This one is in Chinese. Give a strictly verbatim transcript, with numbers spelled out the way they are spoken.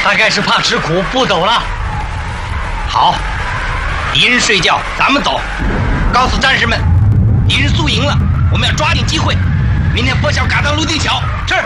大概是怕吃苦不走了。 好，敌人睡觉，咱们走。告诉战士们，敌人速赢了，我们要抓紧机会。明天拂晓赶到泸定桥。是。